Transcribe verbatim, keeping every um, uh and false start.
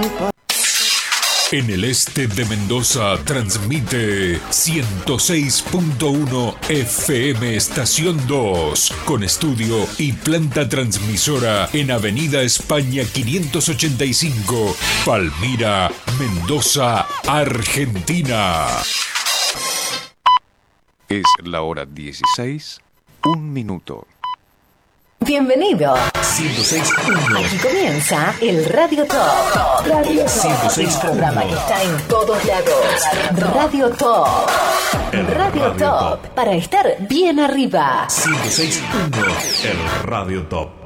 En el este de Mendoza transmite ciento seis punto uno F M Estación dos, con estudio y planta transmisora en Avenida España quinientos ochenta y cinco, Palmira, Mendoza, Argentina. Es la hora dieciséis, un minuto. Bienvenido. ciento seis punto uno. Aquí comienza el Radio Top. Radio Top. ciento seis El punto uno. programa que está en todos lados. Radio Top. El Radio, Radio Top. Top. Para estar bien arriba. ciento seis punto uno. El Radio Top.